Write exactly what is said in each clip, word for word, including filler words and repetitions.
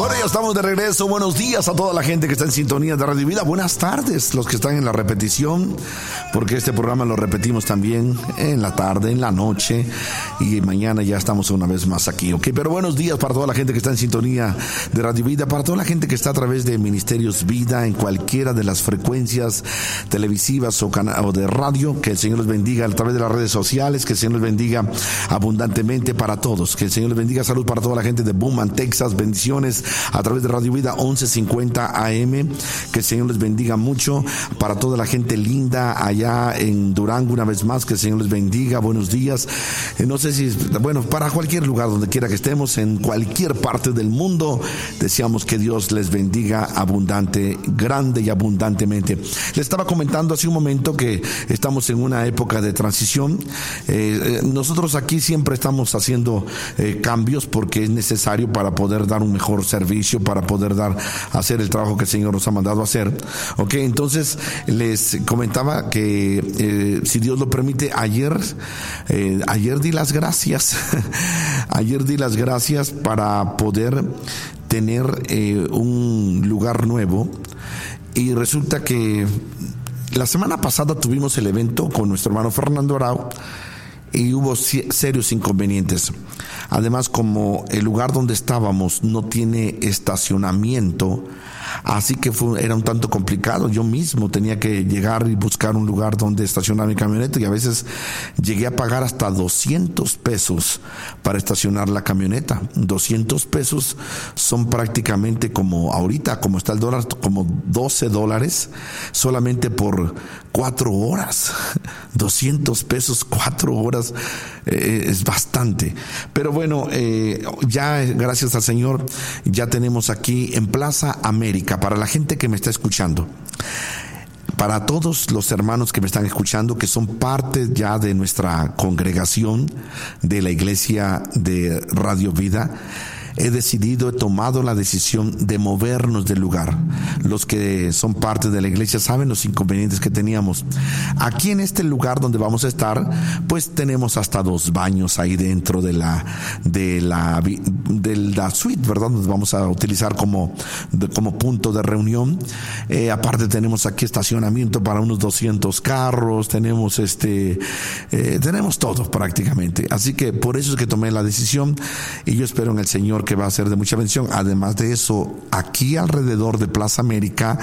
Bueno, ya estamos de regreso. Buenos días a toda la gente que está en sintonía de Radio Vida. Buenas tardes, los que están en la repetición, porque este programa lo repetimos también en la tarde, en la noche, y mañana ya estamos una vez más aquí, ¿ok? Pero buenos días para toda la gente que está en sintonía de Radio Vida, para toda la gente que está a través de Ministerios Vida, en cualquiera de las frecuencias televisivas o, cana- o de radio. Que el Señor les bendiga a través de las redes sociales, que el Señor les bendiga abundantemente para todos, que el Señor les bendiga. Salud para toda la gente de Beaumont, Texas. Bendiciones a través de Radio Vida once cincuenta A M, que el Señor les bendiga mucho. Para toda la gente linda allá en Durango, una vez más, que el Señor les bendiga. Buenos días. Eh, no sé si, bueno, para cualquier lugar donde quiera que estemos, en cualquier parte del mundo, deseamos que Dios les bendiga abundante, grande y abundantemente. Les estaba comentando hace un momento que estamos en una época de transición. Eh, nosotros aquí siempre estamos haciendo eh, cambios porque es necesario para poder dar un mejor servicio, para poder dar, hacer el trabajo que el Señor nos ha mandado a hacer. Ok, entonces les comentaba que eh, si Dios lo permite, ayer, eh, ayer di las gracias, ayer di las gracias para poder tener eh, un lugar nuevo, y resulta que la semana pasada tuvimos el evento con nuestro hermano Fernando Arau y hubo serios inconvenientes. Además, como el lugar donde estábamos no tiene estacionamiento, así que fue, era un tanto complicado. Yo mismo tenía que llegar y buscar un lugar donde estacionar mi camioneta, y a veces llegué a pagar hasta doscientos pesos para estacionar la camioneta. doscientos pesos son prácticamente, como ahorita, como está el dólar, como doce dólares solamente por cuatro horas. doscientos pesos, cuatro horas, eh, es bastante. Pero bueno, eh, ya gracias al Señor, ya tenemos aquí en Plaza América, para la gente que me está escuchando, para todos los hermanos que me están escuchando, que son parte ya de nuestra congregación de la iglesia de Radio Vida, he decidido, he tomado la decisión de movernos del lugar. Los que son parte de la iglesia saben los inconvenientes que teníamos. Aquí en este lugar donde vamos a estar, pues tenemos hasta dos baños ahí dentro de la de la de la suite, ¿verdad? Nos vamos a utilizar como de, como punto de reunión. Eh, aparte tenemos aquí estacionamiento para unos doscientos carros, tenemos este eh, tenemos todo prácticamente. Así que por eso es que tomé la decisión, y yo espero en el Señor que va a ser de mucha bendición. Además de eso, aquí alrededor de Plaza América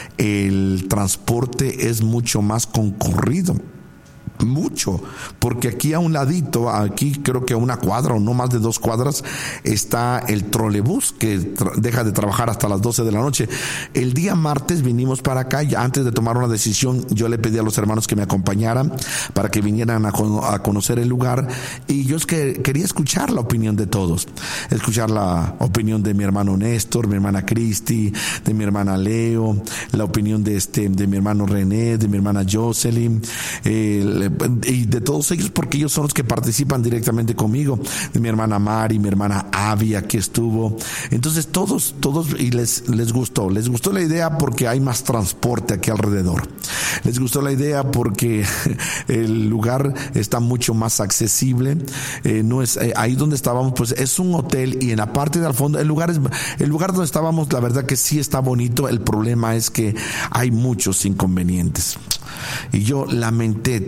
el transporte es mucho más concurrido. Mucho, porque aquí a un ladito, aquí creo que a una cuadra o no más de dos cuadras, está el trolebús que tra- deja de trabajar hasta las doce de la noche. El día martes vinimos para acá, y antes de tomar una decisión, yo le pedí a los hermanos que me acompañaran para que vinieran a, con- a conocer el lugar, y yo es que quería escuchar la opinión de todos, escuchar la opinión de mi hermano Néstor, mi hermana Cristi, de mi hermana Leo, la opinión de este, de mi hermano René, de mi hermana Jocelyn, eh, y de todos ellos, porque ellos son los que participan directamente conmigo, de mi hermana Mari, mi hermana Avi, aquí estuvo. Entonces todos, todos, y les, les gustó, les gustó la idea porque hay más transporte aquí alrededor. Les gustó la idea porque el lugar está mucho más accesible. Eh, no es, eh, ahí donde estábamos, pues es un hotel, y en la parte del fondo, el lugar es, el lugar donde estábamos, la verdad que sí está bonito. El problema es que hay muchos inconvenientes. Y yo lamenté,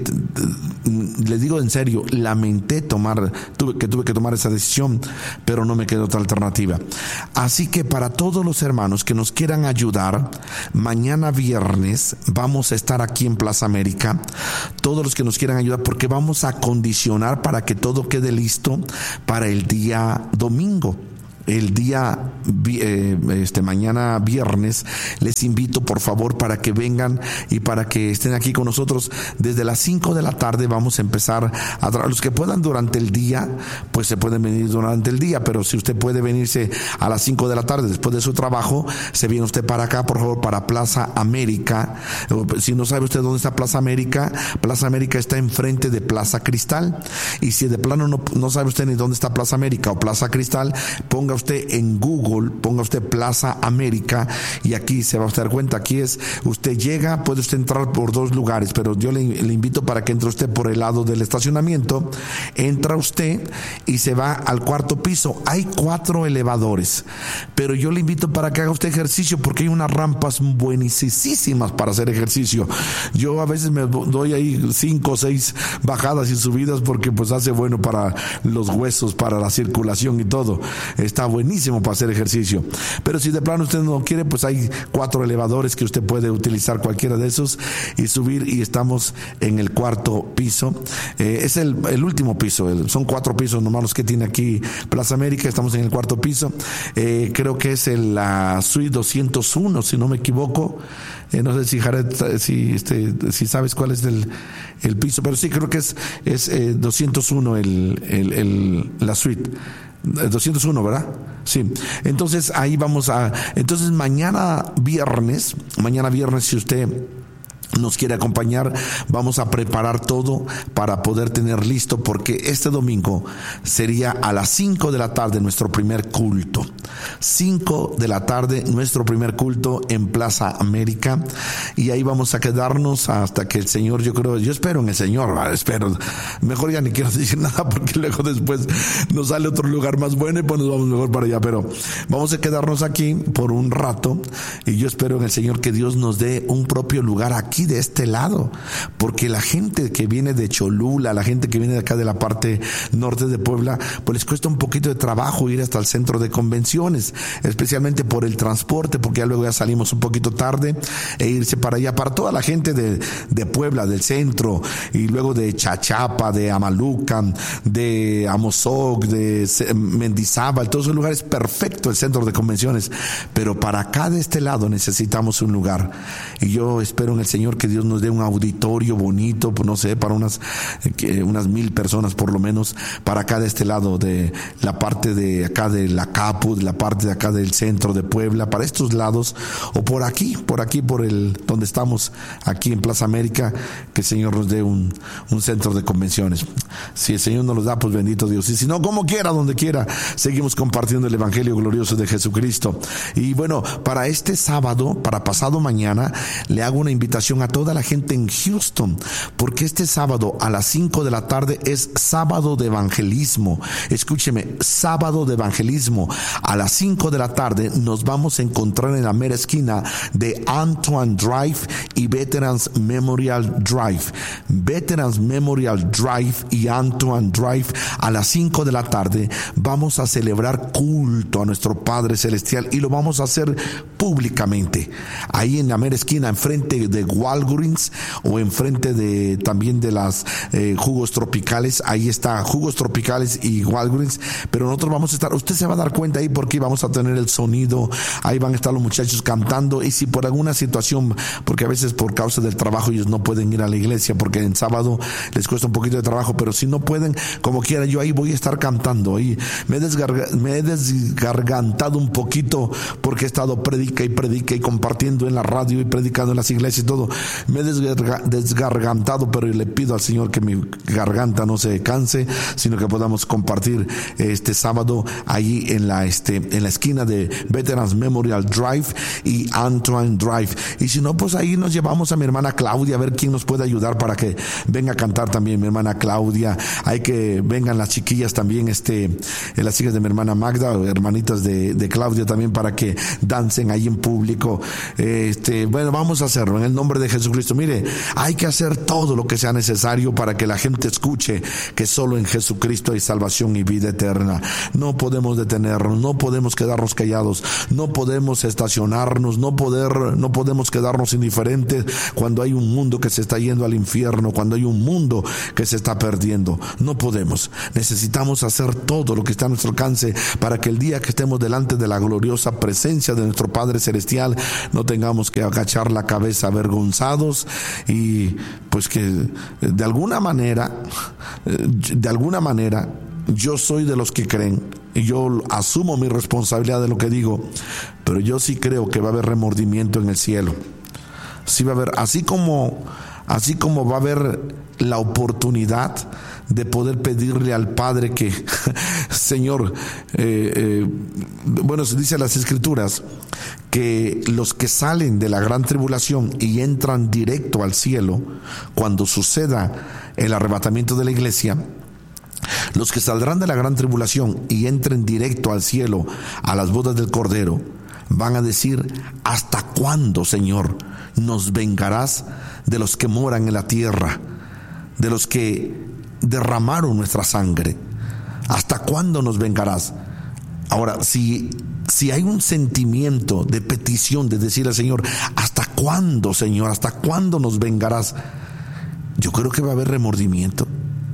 le digo en serio, lamenté tomar, tuve que tuve que tomar esa decisión, pero no me quedó otra alternativa. Así que para todos los hermanos que nos quieran ayudar, mañana viernes vamos a estar aquí en Plaza América. Todos los que nos quieran ayudar, porque vamos a condicionar para que todo quede listo para el día domingo. El día, eh, este, mañana viernes, les invito por favor para que vengan y para que estén aquí con nosotros. Desde las cinco de la tarde vamos a empezar a tra- los que puedan durante el día, pues se pueden venir durante el día, pero si usted puede venirse a las cinco de la tarde después de su trabajo, se viene usted para acá, por favor, para Plaza América. Si no sabe usted dónde está Plaza América, Plaza América está enfrente de Plaza Cristal, y si de plano no, no sabe usted ni dónde está Plaza América o Plaza Cristal, ponga usted en Google, ponga ponga usted Plaza América y aquí se va a dar cuenta, aquí es, usted llega, puede usted entrar por dos lugares, pero yo le, le invito para que entre usted por el lado del estacionamiento, entra usted y se va al cuarto piso. Hay cuatro elevadores, pero yo le invito para que haga usted ejercicio porque hay unas rampas buenísimas para hacer ejercicio. Yo a veces me doy ahí cinco o seis bajadas y subidas porque pues hace bueno para los huesos, para la circulación y todo. Está buenísimo para hacer ejercicio. Pero si de plano usted no quiere, pues hay cuatro elevadores que usted puede utilizar cualquiera de esos y subir, y estamos en el cuarto piso. Eh, es el, el último piso, el, son cuatro pisos nomás los que tiene aquí Plaza América, estamos en el cuarto piso. Eh, creo que es el, la suite doscientos uno, si no me equivoco. Eh, no sé si Jared, si, este, si sabes cuál es el, el piso, pero sí creo que es, es eh, doscientos uno el, el, el, la suite. doscientos uno, ¿verdad? Sí. Entonces ahí vamos a, entonces mañana viernes, mañana viernes si usted nos quiere acompañar, vamos a preparar todo para poder tener listo, porque este domingo sería a las cinco de la tarde nuestro primer culto. cinco de la tarde nuestro primer culto en Plaza América, y ahí vamos a quedarnos hasta que el Señor, yo creo, yo espero en el Señor, ¿vale? espero, mejor ya ni quiero decir nada porque luego después nos sale otro lugar más bueno y pues nos vamos mejor para allá, pero vamos a quedarnos aquí por un rato, y yo espero en el Señor que Dios nos dé un propio lugar aquí de este lado, porque la gente que viene de Cholula, la gente que viene de acá de la parte norte de Puebla, pues les cuesta un poquito de trabajo ir hasta el centro de convenciones, especialmente por el transporte, porque ya luego ya salimos un poquito tarde, e irse para allá, para toda la gente de, de Puebla, del centro, y luego de Chachapa, de Amaluca, de Amozoc, de Mendizábal, todos esos lugares, perfecto el centro de convenciones, pero para acá de este lado necesitamos un lugar, y yo espero en el Señor que Dios nos dé un auditorio bonito, no sé, para unas eh, unas mil personas por lo menos, para acá de este lado de la parte de acá de la Capu, de la parte de acá del centro de Puebla, para estos lados, o por aquí, por aquí, por el donde estamos, aquí en Plaza América, que el Señor nos dé un, un centro de convenciones. Si el Señor nos los da, pues bendito Dios, y si no, como quiera, donde quiera, seguimos compartiendo el Evangelio glorioso de Jesucristo. Y bueno, para este sábado, para pasado mañana, le hago una invitación a toda la gente en Houston, porque este sábado a las cinco de la tarde es sábado de evangelismo. Escúcheme, sábado de evangelismo. A las cinco de la tarde nos vamos a encontrar en la mera esquina de Antoine Drive y Veterans Memorial Drive. Veterans Memorial Drive y Antoine Drive, a las cinco de la tarde vamos a celebrar culto a nuestro Padre Celestial, y lo vamos a hacer públicamente. Ahí en la mera esquina, enfrente de Walgreens, o enfrente de también de las eh, jugos tropicales, ahí está jugos tropicales y Walgreens, pero nosotros vamos a estar, usted se va a dar cuenta ahí porque vamos a tener el sonido, ahí van a estar los muchachos cantando, y si por alguna situación, porque a veces por causa del trabajo ellos no pueden ir a la iglesia porque en sábado les cuesta un poquito de trabajo, pero si no pueden, como quiera, yo ahí voy a estar cantando. Ahí me he, desgarga, me he desgargantado un poquito porque he estado predica y predica y compartiendo en la radio y predicando en las iglesias y todo. Me he desgarga, desgargantado, pero le pido al Señor que mi garganta no se canse, sino que podamos compartir este sábado ahí en la este en la esquina de Veterans Memorial Drive y Antoine Drive. Y si no, pues ahí nos llevamos a mi hermana Claudia a ver quién nos puede ayudar para que venga a cantar también mi hermana Claudia. Hay que vengan las chiquillas también, este las hijas de mi hermana Magda, hermanitas de, de Claudia también, para que dancen ahí en público. Este, bueno, vamos a hacerlo en el nombre de Jesucristo. Mire, hay que hacer todo lo que sea necesario para que la gente escuche que solo en Jesucristo hay salvación y vida eterna. No podemos detenernos, no podemos quedarnos callados, no podemos estacionarnos, no poder, no podemos quedarnos indiferentes cuando hay un mundo que se está yendo al infierno, cuando hay un mundo que se está perdiendo. No podemos. Necesitamos hacer todo lo que está a nuestro alcance para que el día que estemos delante de la gloriosa presencia de nuestro Padre Celestial no tengamos que agachar la cabeza avergonzados, y pues que de alguna manera, de alguna manera, yo soy de los que creen, y yo asumo mi responsabilidad de lo que digo, pero yo sí creo que va a haber remordimiento en el cielo. Sí va a haber, así como así como va a haber la oportunidad de poder pedirle al Padre que, Señor, eh, eh, bueno, se dice en las Escrituras que los que salen de la gran tribulación y entran directo al cielo, cuando suceda el arrebatamiento de la iglesia, los que saldrán de la gran tribulación y entren directo al cielo, a las bodas del Cordero, van a decir: ¿hasta cuándo, Señor, nos vengarás de los que moran en la tierra, de los que derramaron nuestra sangre? ¿Hasta cuándo nos vengarás? Ahora, si, si hay un sentimiento de petición, de decirle al Señor: ¿hasta cuándo, Señor? ¿Hasta cuándo nos vengarás? Yo creo que va a haber remordimiento.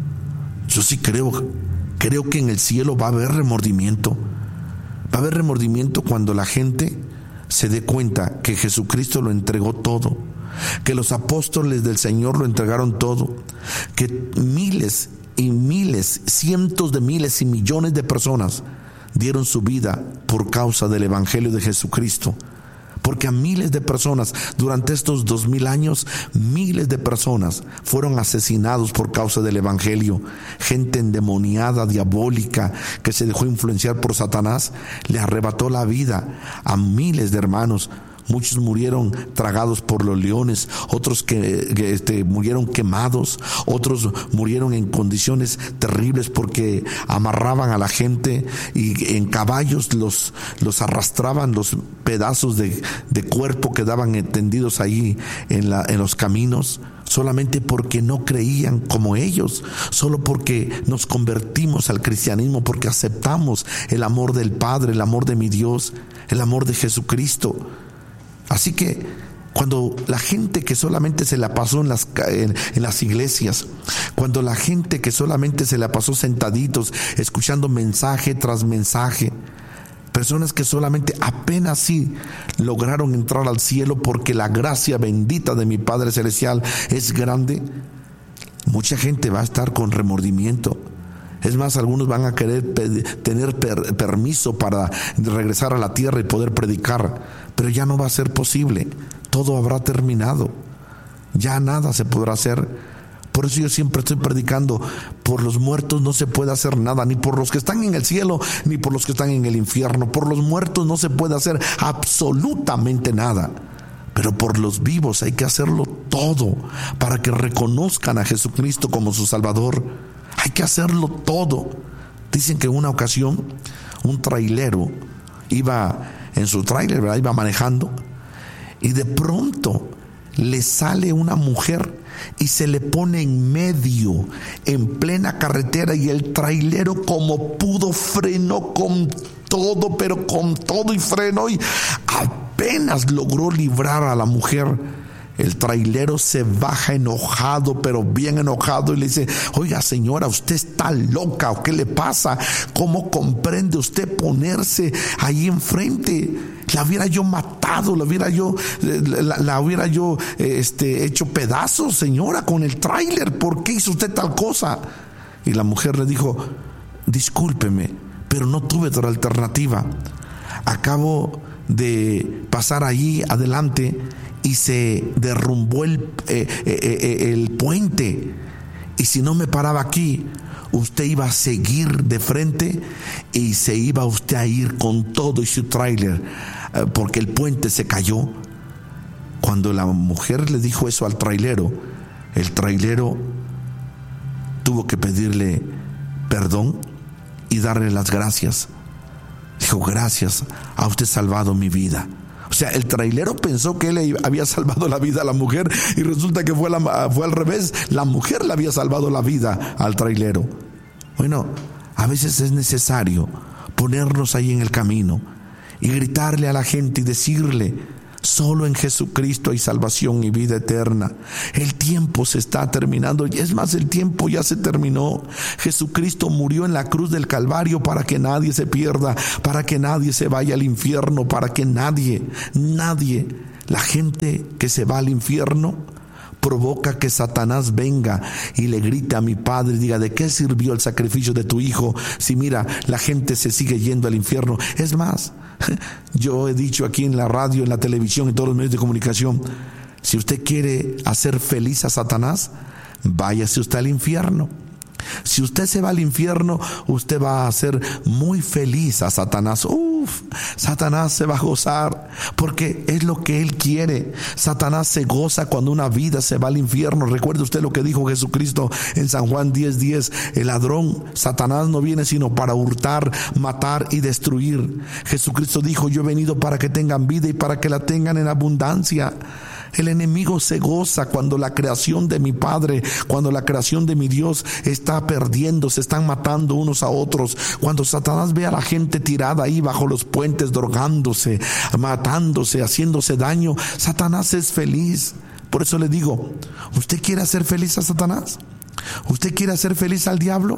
Yo sí creo, creo que en el cielo va a haber remordimiento. Va a haber remordimiento cuando la gente se dé cuenta que Jesucristo lo entregó todo, que los apóstoles del Señor lo entregaron todo, que miles y miles, cientos de miles y millones de personas dieron su vida por causa del Evangelio de Jesucristo. Porque a miles de personas, durante estos dos mil años, miles de personas fueron asesinados por causa del Evangelio. Gente endemoniada, diabólica, que se dejó influenciar por Satanás, le arrebató la vida a miles de hermanos. Muchos murieron tragados por los leones, otros que, que este, murieron quemados, otros murieron en condiciones terribles porque amarraban a la gente y en caballos los, los arrastraban los pedazos de, de cuerpo que daban tendidos ahí en, la, en los caminos, solamente porque no creían como ellos, solo porque nos convertimos al cristianismo, porque aceptamos el amor del Padre, el amor de mi Dios, el amor de Jesucristo. Así que cuando la gente que solamente se la pasó en las, en, en las iglesias, cuando la gente que solamente se la pasó sentaditos, escuchando mensaje tras mensaje, personas que solamente apenas sí lograron entrar al cielo porque la gracia bendita de mi Padre Celestial es grande, mucha gente va a estar con remordimiento. Es más, algunos van a querer pedir, tener per, permiso para regresar a la tierra y poder predicar, pero ya no va a ser posible. Todo habrá terminado. Ya nada se podrá hacer. Por eso yo siempre estoy predicando: por los muertos no se puede hacer nada, ni por los que están en el cielo, ni por los que están en el infierno. Por los muertos no se puede hacer absolutamente nada. Pero por los vivos hay que hacerlo todo para que reconozcan a Jesucristo como su Salvador. Hay que hacerlo todo. Dicen que en una ocasión un trailero iba en su trailer, ¿verdad? Iba manejando y de pronto le sale una mujer y se le pone en medio, en plena carretera, y el trailero como pudo frenó con todo, pero con todo y frenó, y apenas logró librar a la mujer. El trailero se baja enojado, pero bien enojado, y le dice: oiga, señora, usted está loca, ¿o qué le pasa? ¿Cómo comprende usted ponerse ahí enfrente? La hubiera yo matado, la hubiera yo, la, la hubiera yo este, hecho pedazos, señora, con el tráiler. ¿Por qué hizo usted tal cosa? Y la mujer le dijo: discúlpeme, pero no tuve otra alternativa. Acabo de pasar allí adelante y se derrumbó el, eh, eh, eh, el puente, y si no me paraba aquí, usted iba a seguir de frente y se iba usted a ir con todo y su tráiler, eh, porque el puente se cayó. Cuando la mujer le dijo eso al trailero, el trailero tuvo que pedirle perdón y darle las gracias. Dijo: gracias, a usted salvado mi vida. O sea, el trailero pensó que él había salvado la vida a la mujer, y resulta que fue, la, fue al revés. La mujer le había salvado la vida al trailero. Bueno, a veces es necesario ponernos ahí en el camino y gritarle a la gente y decirle: solo en Jesucristo hay salvación y vida eterna. El tiempo se está terminando, y es más, el tiempo ya se terminó. Jesucristo murió en la cruz del Calvario para que nadie se pierda, para que nadie se vaya al infierno, para que nadie, nadie, la gente que se va al infierno provoca que Satanás venga y le grite a mi Padre y diga: ¿de qué sirvió el sacrificio de tu hijo si mira, la gente se sigue yendo al infierno? Es más, yo he dicho aquí en la radio, en la televisión, en todos los medios de comunicación, Si usted quiere hacer feliz a Satanás, váyase usted al infierno. Si usted se va al infierno, usted va a hacer muy feliz a Satanás. Uf, Satanás se va a gozar porque es lo que él quiere. Satanás se goza cuando una vida se va al infierno. Recuerde usted lo que dijo Jesucristo en San Juan diez diez. El ladrón, Satanás, no viene sino para hurtar, matar y destruir. Jesucristo dijo: yo he venido para que tengan vida y para que la tengan en abundancia. El enemigo se goza cuando la creación de mi Padre, cuando la creación de mi Dios está perdiendo, se están matando unos a otros. Cuando Satanás ve a la gente tirada ahí bajo los puentes, drogándose, matándose, haciéndose daño, Satanás es feliz. Por eso le digo, ¿usted quiere hacer feliz a Satanás? ¿Usted quiere hacer feliz al diablo?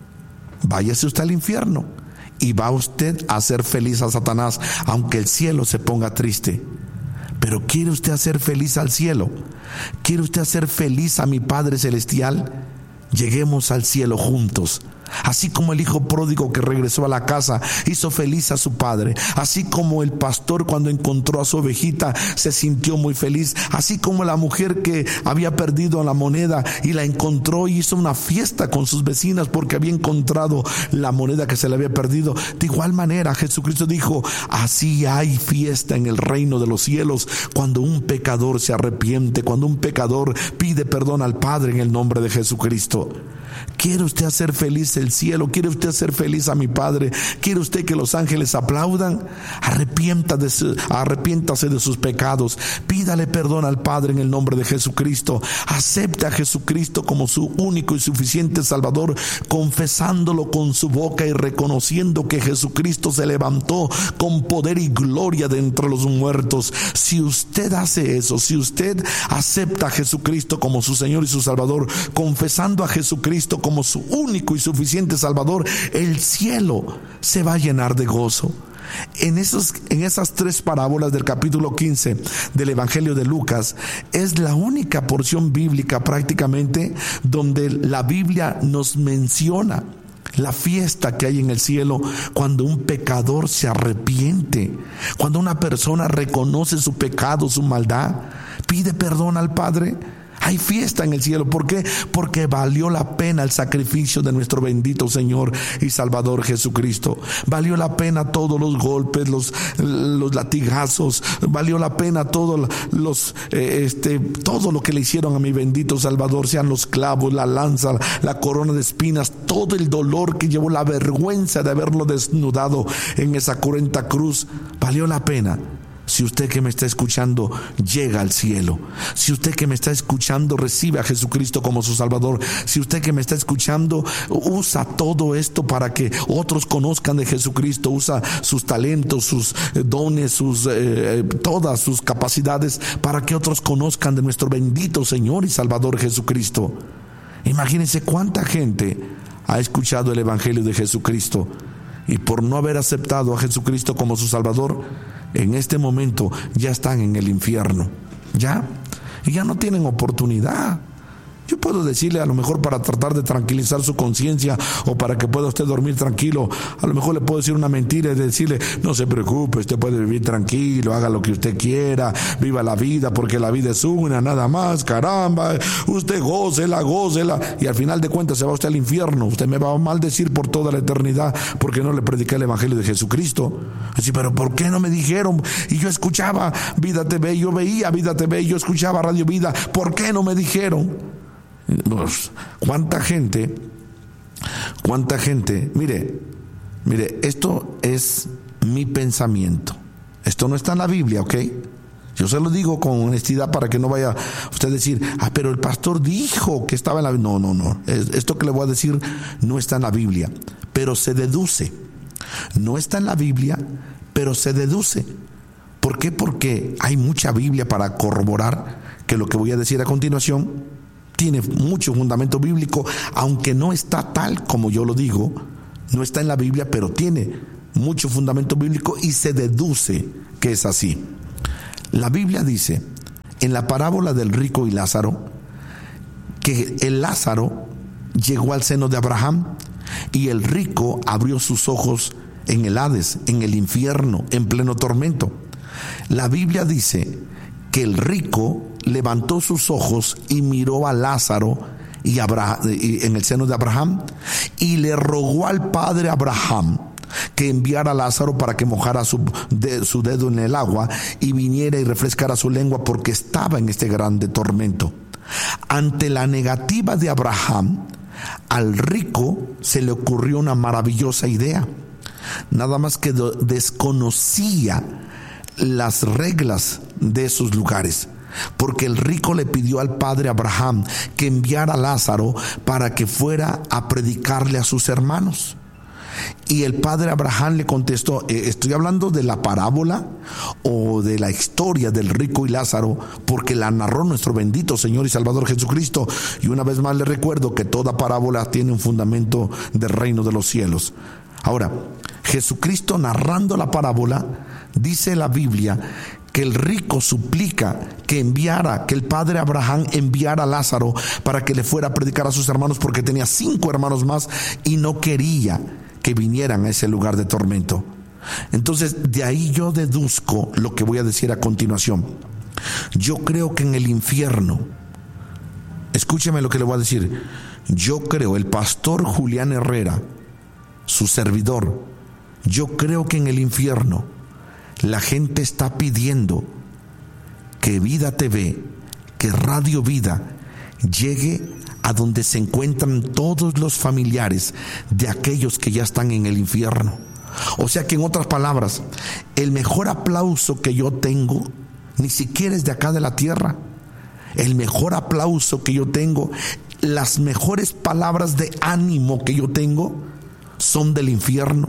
Váyase usted al infierno y va usted a hacer feliz a Satanás, aunque el cielo se ponga triste. Pero ¿quiere usted hacer feliz al cielo? ¿Quiere usted hacer feliz a mi Padre Celestial? Lleguemos al cielo juntos. Así como el hijo pródigo que regresó a la casa hizo feliz a su padre, así como el pastor cuando encontró a su ovejita se sintió muy feliz, así como la mujer que había perdido la moneda y la encontró y hizo una fiesta con sus vecinas porque había encontrado la moneda que se le había perdido. De igual manera, Jesucristo dijo: así hay fiesta en el reino de los cielos cuando un pecador se arrepiente, cuando un pecador pide perdón al Padre en el nombre de Jesucristo. ¿Quiere usted hacer feliz el cielo? ¿Quiere usted hacer feliz a mi Padre? ¿Quiere usted que los ángeles aplaudan? Arrepienta de su, arrepiéntase de sus pecados. Pídale perdón al Padre en el nombre de Jesucristo. Acepte a Jesucristo como su único y suficiente Salvador, confesándolo con su boca y reconociendo que Jesucristo se levantó con poder y gloria de entre los muertos. Si usted hace eso, si usted acepta a Jesucristo como su Señor y su Salvador, confesando a Jesucristo como su único y suficiente Salvador, el cielo se va a llenar de gozo. En, esos, en esas tres parábolas del capítulo quince del Evangelio de Lucas es la única porción bíblica prácticamente donde la Biblia nos menciona la fiesta que hay en el cielo cuando un pecador se arrepiente, cuando una persona reconoce su pecado, su maldad, pide perdón al Padre. Hay fiesta en el cielo. ¿Por qué? Porque valió la pena el sacrificio de nuestro bendito Señor y Salvador Jesucristo. Valió la pena todos los golpes, los, los latigazos. Valió la pena todo, los, eh, este, todo lo que le hicieron a mi bendito Salvador, sean los clavos, la lanza, la corona de espinas, todo el dolor que llevó, la vergüenza de haberlo desnudado en esa cruenta cruz. Valió la pena. Si usted que me está escuchando llega al cielo, si usted que me está escuchando recibe a Jesucristo como su Salvador, si usted que me está escuchando usa todo esto para que otros conozcan de Jesucristo, usa sus talentos, sus dones, sus eh, todas sus capacidades para que otros conozcan de nuestro bendito Señor y Salvador Jesucristo. Imagínense cuánta gente ha escuchado el Evangelio de Jesucristo y por no haber aceptado a Jesucristo como su Salvador, en este momento ya están en el infierno, ya, y ya no tienen oportunidad. Yo puedo decirle, a lo mejor para tratar de tranquilizar su conciencia o para que pueda usted dormir tranquilo, a lo mejor le puedo decir una mentira y decirle: no se preocupe, usted puede vivir tranquilo, haga lo que usted quiera, viva la vida porque la vida es una, nada más, caramba, usted gócela, gócela, y al final de cuentas se va usted al infierno. Usted me va a maldecir por toda la eternidad porque no le prediqué el Evangelio de Jesucristo. Así, pero ¿por qué no me dijeron? Y yo escuchaba Vida T V, yo veía Vida T V, yo escuchaba Radio Vida, ¿por qué no me dijeron? Cuánta gente, cuánta gente, mire, mire, esto es mi pensamiento. Esto no está en la Biblia, ¿ok? Yo se lo digo con honestidad para que no vaya usted a decir: ah, pero el pastor dijo que estaba en la Biblia. No, no, no. Esto que le voy a decir no está en la Biblia, pero se deduce. No está en la Biblia, pero se deduce. ¿Por qué? Porque hay mucha Biblia para corroborar que lo que voy a decir a continuación tiene mucho fundamento bíblico, aunque no está tal como yo lo digo, no está en la Biblia, pero tiene mucho fundamento bíblico y se deduce que es así. La Biblia dice, en la parábola del rico y Lázaro, que el Lázaro llegó al seno de Abraham y el rico abrió sus ojos en el Hades, en el infierno, en pleno tormento. La Biblia dice que el rico levantó sus ojos y miró a Lázaro y Abraham, y en el seno de Abraham, y le rogó al padre Abraham que enviara a Lázaro para que mojara su, de, su dedo en el agua y viniera y refrescara su lengua, porque estaba en este grande tormento. Ante la negativa de Abraham, al rico se le ocurrió una maravillosa idea. Nada más que desconocía las reglas de esos lugares, porque el rico le pidió al padre Abraham que enviara a Lázaro para que fuera a predicarle a sus hermanos. Y el padre Abraham le contestó, eh, estoy hablando de la parábola o de la historia del rico y Lázaro, porque la narró nuestro bendito Señor y Salvador Jesucristo. Y una vez más le recuerdo que toda parábola tiene un fundamento del reino de los cielos. Ahora, Jesucristo narrando la parábola, dice la Biblia que el rico suplica que enviara, que el padre Abraham enviara a Lázaro para que le fuera a predicar a sus hermanos, porque tenía cinco hermanos más y no quería que vinieran a ese lugar de tormento. Entonces, de ahí yo deduzco lo que voy a decir a continuación. Yo creo que en el infierno, escúcheme lo que le voy a decir, yo creo, el pastor Julián Herrera, su servidor, yo creo que en el infierno la gente está pidiendo que Vida T V, que Radio Vida llegue a donde se encuentran todos los familiares de aquellos que ya están en el infierno. O sea que, en otras palabras, el mejor aplauso que yo tengo ni siquiera es de acá de la tierra. El mejor aplauso que yo tengo, las mejores palabras de ánimo que yo tengo son del infierno,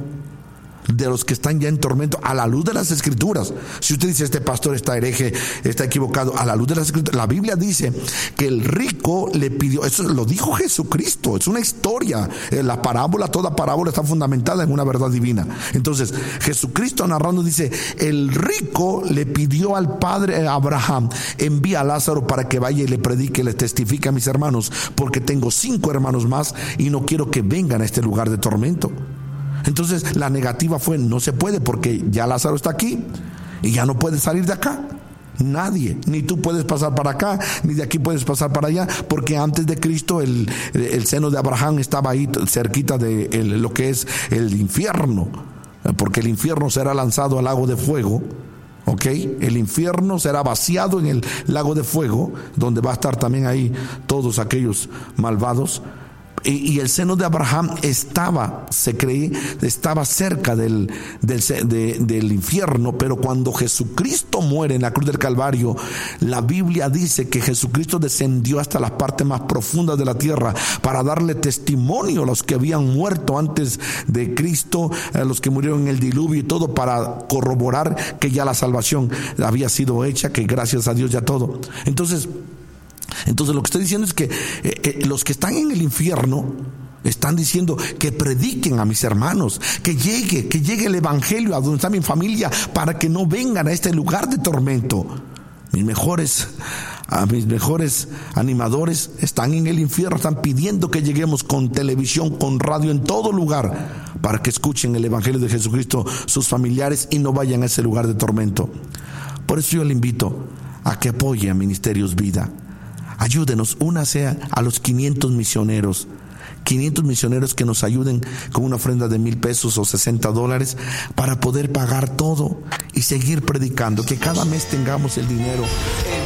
de los que están ya en tormento, a la luz de las Escrituras. Si usted dice, este pastor está hereje, está equivocado, a la luz de las Escrituras, la Biblia dice que el rico le pidió, eso lo dijo Jesucristo, es una historia, la parábola, toda parábola está fundamentada en una verdad divina. Entonces, Jesucristo narrando dice, el rico le pidió al padre Abraham, envía a Lázaro para que vaya y le predique, le testifique a mis hermanos, porque tengo cinco hermanos más y no quiero que vengan a este lugar de tormento. Entonces la negativa fue, no se puede, porque ya Lázaro está aquí y ya no puede salir de acá. Nadie, ni tú puedes pasar para acá, ni de aquí puedes pasar para allá, porque antes de Cristo el, el seno de Abraham estaba ahí cerquita de el, lo que es el infierno, porque el infierno será lanzado al lago de fuego. Ok, el infierno será vaciado en el lago de fuego, donde va a estar también ahí todos aquellos malvados. Y, y el seno de Abraham estaba, se cree, estaba cerca del, del, de, del infierno, pero cuando Jesucristo muere en la cruz del Calvario, la Biblia dice que Jesucristo descendió hasta las partes más profundas de la tierra para darle testimonio a los que habían muerto antes de Cristo, a los que murieron en el diluvio y todo, para corroborar que ya la salvación había sido hecha, que gracias a Dios ya todo. Entonces, Entonces lo que estoy diciendo es que eh, eh, los que están en el infierno están diciendo que prediquen a mis hermanos, que llegue, que llegue el evangelio a donde está mi familia, para que no vengan a este lugar de tormento. Mis mejores, a mis mejores animadores están en el infierno, están pidiendo que lleguemos con televisión, con radio, en todo lugar, para que escuchen el evangelio de Jesucristo sus familiares y no vayan a ese lugar de tormento. Por eso yo le invito a que apoye a Ministerios Vida. Ayúdenos, únase a los quinientos misioneros, quinientos misioneros que nos ayuden con una ofrenda de mil pesos o sesenta dólares para poder pagar todo y seguir predicando, que cada mes tengamos el dinero.